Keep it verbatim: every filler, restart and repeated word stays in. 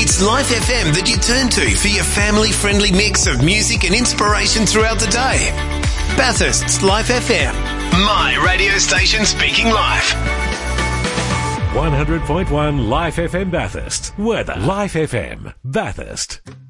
It's Life F M that you turn to for your family-friendly mix of music and inspiration throughout the day. Bathurst's Life F M. My radio station speaking live. one hundred point one Life F M Bathurst. Weather. Life F M Bathurst.